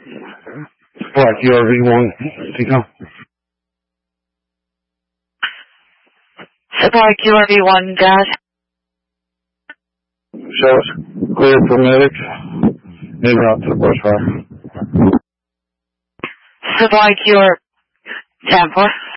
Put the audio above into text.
Supply QRV1, Tico. Supply QRV1 dash. Show us clear for medics. En route to the bushfire. Supply QR 10-4.